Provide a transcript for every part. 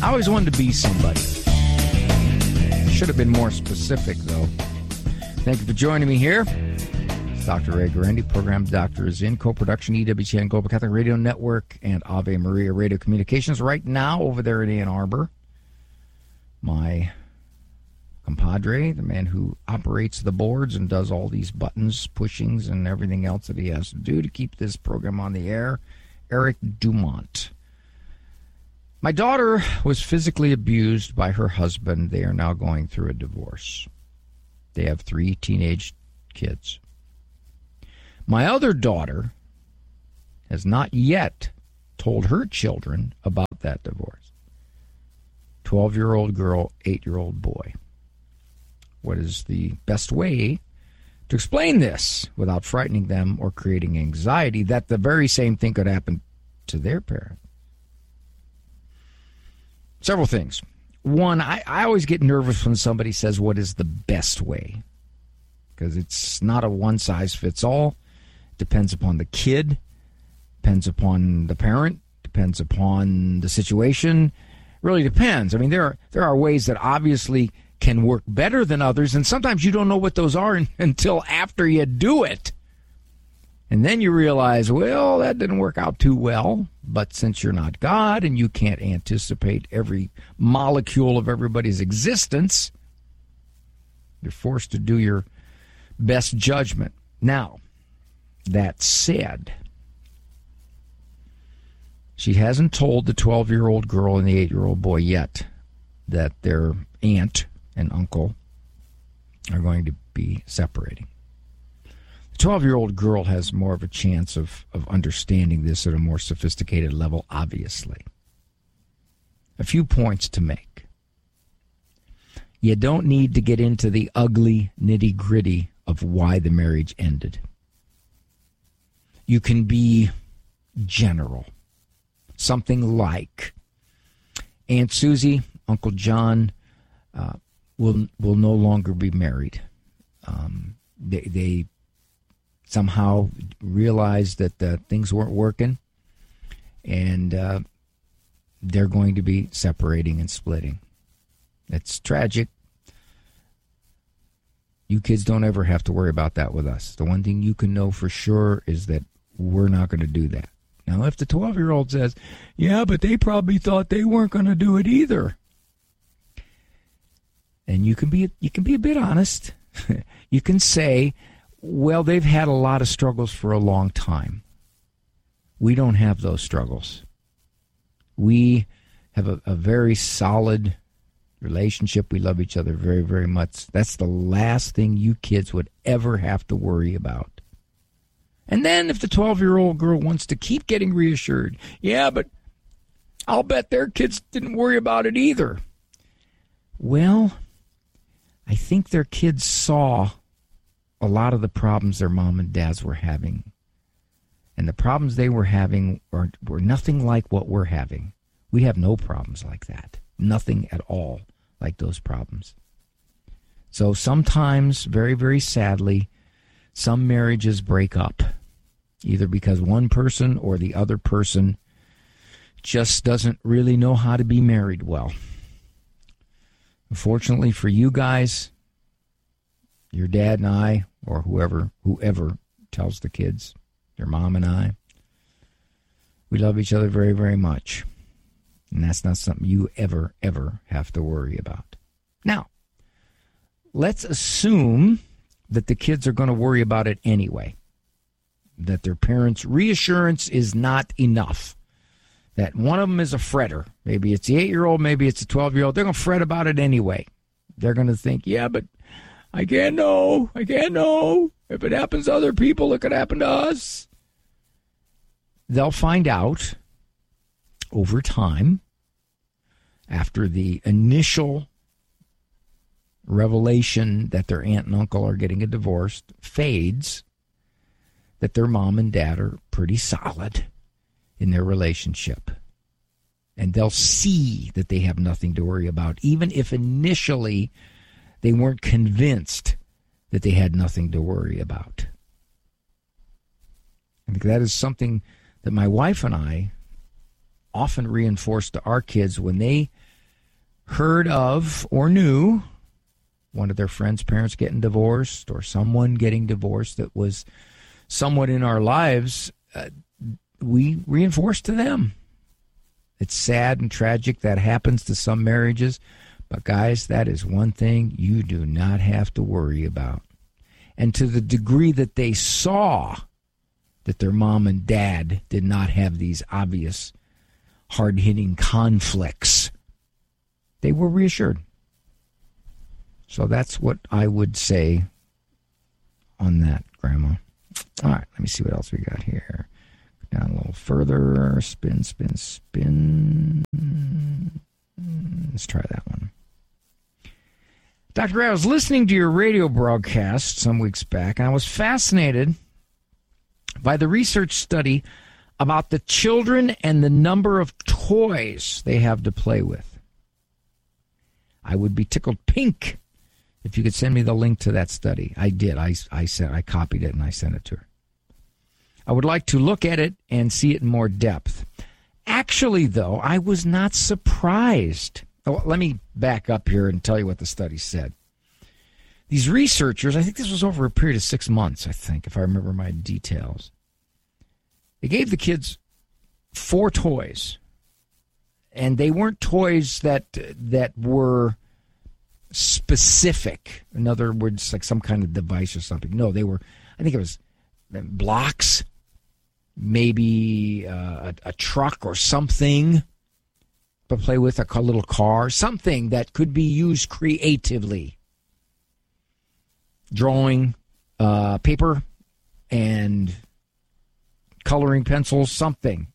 I always wanted to be somebody. Should have been more specific, though. Thank you for joining me here. It's Dr. Ray Guarendi. Program Doctor is in co-production, EWTN Global Catholic Radio Network and Ave Maria Radio Communications. Right now, over there in Ann Arbor, my compadre, the man who operates the boards and does all these buttons, pushings, and everything else that he has to do to keep this program on the air, Eric Dumont. My daughter was physically abused by her husband. They are now going through a divorce. They have 3 teenage kids. My other daughter has not yet told her children about that divorce. 12-year-old girl, 8-year-old boy. What is the best way to explain this without frightening them or creating anxiety that the very same thing could happen to their parents? Several things. One, I always get nervous when somebody says, what is the best way? Because it's not a one-size-fits-all. It depends upon the kid, depends upon the parent, depends upon the situation. Really depends. I mean, there are ways that obviously can work better than others, and sometimes you don't know what those are until after you do it. And then you realize, well, that didn't work out too well. But since you're not God and you can't anticipate every molecule of everybody's existence, you're forced to do your best judgment. Now, that said, she hasn't told the 12-year-old girl and the 8-year-old boy yet that their aunt and uncle are going to be separating. The 12-year-old girl has more of a chance of understanding this at a more sophisticated level, obviously. A few points to make. You don't need to get into the ugly nitty-gritty of why the marriage ended. You can be general. Something like, Aunt Susie, Uncle John will no longer be married. They somehow realized that things weren't working, and they're going to be separating and splitting. It's tragic. You kids don't ever have to worry about that with us. The one thing you can know for sure is that we're not going to do that. Now, if the 12-year-old says, yeah, but they probably thought they weren't going to do it either, and you can be a bit honest. You can say, well, they've had a lot of struggles for a long time. We don't have those struggles. We have a very solid relationship. We love each other very, very much. That's the last thing you kids would ever have to worry about. And then if the 12-year-old girl wants to keep getting reassured, yeah, but I'll bet their kids didn't worry about it either. Well, I think their kids saw a lot of the problems their mom and dads were having. And the problems they were having were nothing like what we're having. We have no problems like that. Nothing at all like those problems. So sometimes, very, very sadly, some marriages break up, either because one person or the other person just doesn't really know how to be married well. Unfortunately for you guys, your dad and I, or whoever tells the kids, your mom and I, we love each other very, very much. And that's not something you ever have to worry about. Now, let's assume that the kids are going to worry about it anyway, that their parents' reassurance is not enough, that one of them is a fretter. Maybe it's the 8-year-old, maybe it's the 12-year-old. They're going to fret about it anyway. They're going to think, yeah, but I can't know. If it happens to other people, it could happen to us. They'll find out over time, after the initial revelation that their aunt and uncle are getting a divorce fades, that their mom and dad are pretty solid in their relationship. And they'll see that they have nothing to worry about, even if initially they weren't convinced that they had nothing to worry about. I think that is something that my wife and I often reinforce to our kids when they heard of or knew one of their friends' parents getting divorced or someone getting divorced that was somewhat in our lives, we reinforce to them. It's sad and tragic that happens to some marriages, but guys, that is one thing you do not have to worry about. And to the degree that they saw that their mom and dad did not have these obvious hard-hitting conflicts, they were reassured. So that's what I would say on that, Grandma. All right, let me see what else we got here. Down a little further. Spin, spin, spin. Let's try that one. Dr. Gray, I was listening to your radio broadcast some weeks back, and I was fascinated by the research study about the children and the number of toys they have to play with. I would be tickled pink if you could send me the link to that study. I did. I copied it and I sent it to her. I would like to look at it and see it in more depth. Actually, though, I was not surprised. Oh, let me back up here and tell you what the study said. These researchers, I think this was over a period of 6 months, I think, if I remember my details. They gave the kids 4 toys. And they weren't toys that were specific. In other words, like some kind of device or something. No, they were, I think it was blocks, maybe a truck or something, but play with a little car, something that could be used creatively. Drawing, paper, and coloring pencils, something.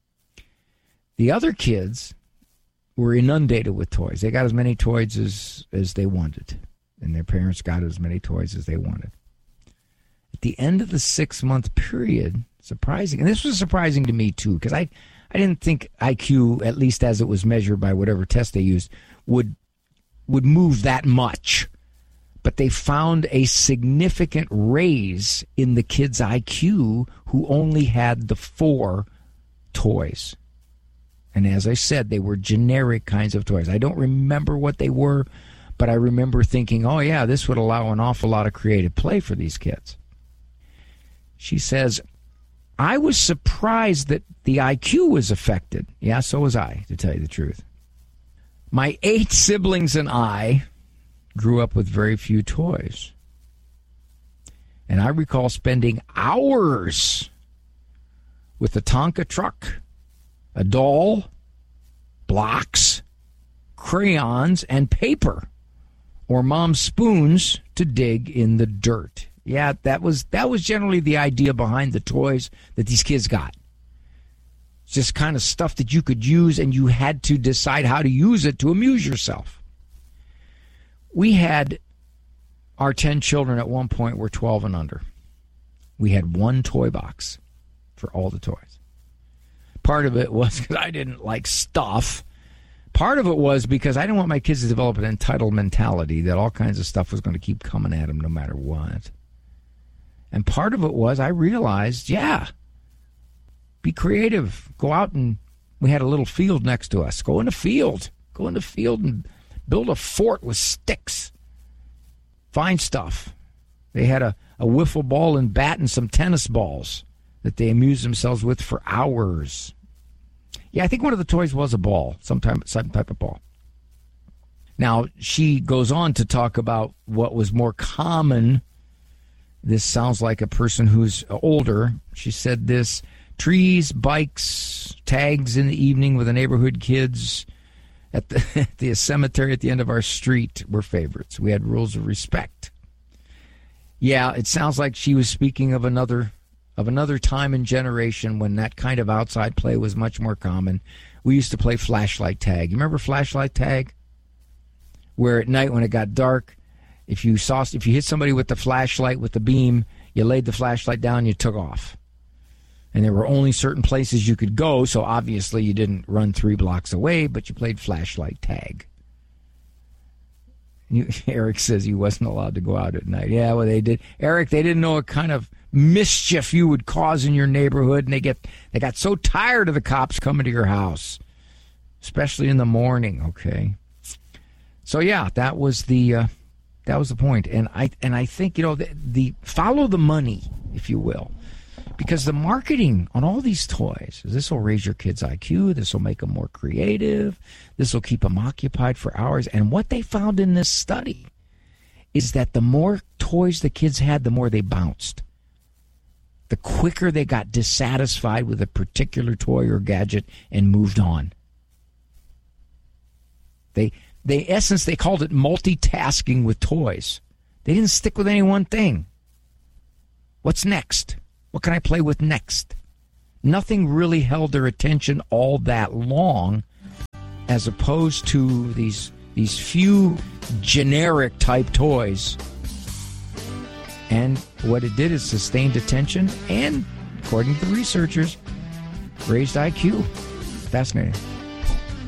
The other kids were inundated with toys. They got as many toys as they wanted, and their parents got as many toys as they wanted. At the end of the 6-month period, surprising, and this was surprising to me too, because I didn't think IQ, at least as it was measured by whatever test they used, would move that much. But they found a significant raise in the kids' IQ who only had the 4 toys. And as I said, they were generic kinds of toys. I don't remember what they were, but I remember thinking, oh yeah, this would allow an awful lot of creative play for these kids. She says, I was surprised that the IQ was affected. Yeah, so was I, to tell you the truth. My 8 siblings and I grew up with very few toys. And I recall spending hours with a Tonka truck, a doll, blocks, crayons, and paper, or mom's spoons to dig in the dirt. Yeah, that was generally the idea behind the toys that these kids got. It's just kind of stuff that you could use, and you had to decide how to use it to amuse yourself. We had our 10 children at one point were 12 and under. We had one toy box for all the toys. Part of it was because I didn't like stuff. Part of it was because I didn't want my kids to develop an entitled mentality that all kinds of stuff was going to keep coming at them no matter what. And part of it was I realized, yeah, be creative. Go out, and we had a little field next to us. Go in the field. Go in the field and build a fort with sticks. Find stuff. They had a wiffle ball and bat and some tennis balls that they amused themselves with for hours. Yeah, I think one of the toys was a ball, some type of ball. Now, she goes on to talk about what was more common. This sounds like a person who's older. She said this: trees, bikes, tags in the evening with the neighborhood kids at the cemetery at the end of our street were favorites. We had rules of respect. Yeah, it sounds like she was speaking of another time and generation when that kind of outside play was much more common. We used to play flashlight tag. You remember flashlight tag? Where at night when it got dark, if you hit somebody with the flashlight with the beam, you laid the flashlight down and you took off. And there were only certain places you could go, so obviously you didn't run 3 blocks away, but you played flashlight tag. Eric says he wasn't allowed to go out at night. Yeah, well, they did. Eric, they didn't know what kind of mischief you would cause in your neighborhood, and they got so tired of the cops coming to your house, especially in the morning, okay? So yeah, that was the point, and I think the follow the money, if you will, because the marketing on all these toys, this will raise your kids' IQ, this will make them more creative, this will keep them occupied for hours. And what they found in this study is that the more toys the kids had, the more they bounced. The quicker they got dissatisfied with a particular toy or gadget and moved on. They called it multitasking with toys. They didn't stick with any one thing. What's next? What can I play with next? Nothing really held their attention all that long, as opposed to these few generic type toys. And what it did is sustained attention and, according to the researchers, raised IQ. Fascinating.